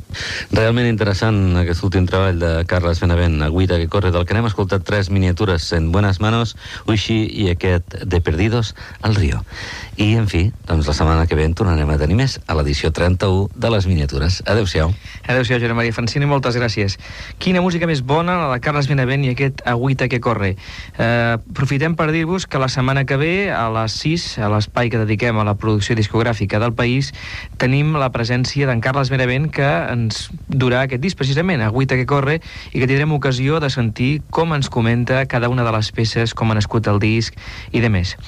Realment interessant aquest últim treball de Carles Benavent, Agüita que corre, del que n'hem escoltat 3 miniatures, En buenas manos, Uixi i aquest De perdidos al río. I, en fi, doncs la setmana que ve en tornarem a tenir més a l'edició 31 de les miniatures. Adéu-siau. Adéu-siau, Josep Maria Francini, moltes gràcies. Quina música més bona, la de Carles Benavent i aquest Agüita que corre. Aprofitem per dir-vos que la setmana que ve, a les 6, a l'espai que dediquem a la producció discogràfica del país, tenim la presència d'en Carles Benavent, que ens durà aquest disc, precisament, Agüita que corre, i que tindrem ocasió de sentir com ens comenta cada una de les peces, com ha nascut el disc i de més.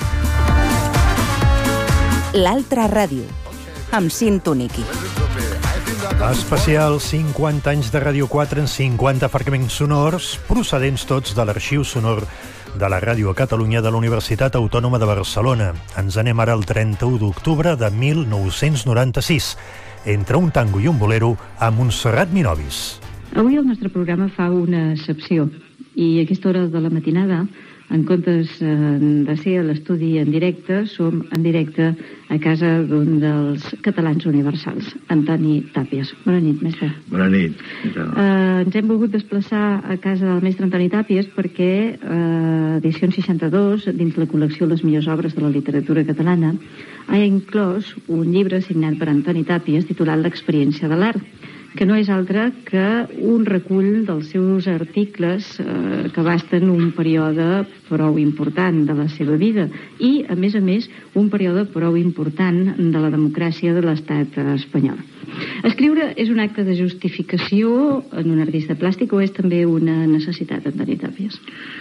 L'Altra Ràdio, amb Sintoniqui. Especial 50 anys de Ràdio 4 en 50 fragments sonors, procedents tots de l'arxiu sonor de la Ràdio a Catalunya de la Universitat Autònoma de Barcelona. Ens anem ara al 31 d'octubre de 1996, entre un tango i un bolero amb Montserrat Minovis. Avui el nostre programa fa una excepció i a aquesta hora de la matinada, en comptes de ser a l'estudi en directe, som en directe a casa d'un dels catalans universals, Antoni Tàpies. Bona nit, mestre. Bona nit. Ens hem volgut desplaçar a casa del mestre Antoni Tàpies perquè edició 62, dins la col·lecció Les millors obres de la literatura catalana, ha inclòs un llibre signat per Antoni Tàpies titulat L'experiència de l'art, que no és altre que un recull dels seus articles que abasten un període prou important de la seva vida i, a més, un període prou important de la democràcia de l'estat espanyol. Escriure és un acte de justificació en un artista plàstic o és també una necessitat, Antoni Tàpies?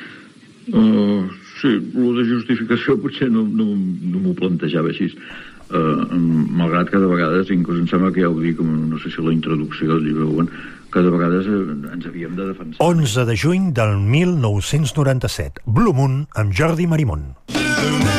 Sí, el de justificació potser no m'ho plantejava així. Malgrat que de vegades, inclús em sembla que ja ho dic, no sé si la introducció del llibre, que de vegades ens havíem de defensar. 11 de juny del 1997, Blue Moon amb Jordi Marimón.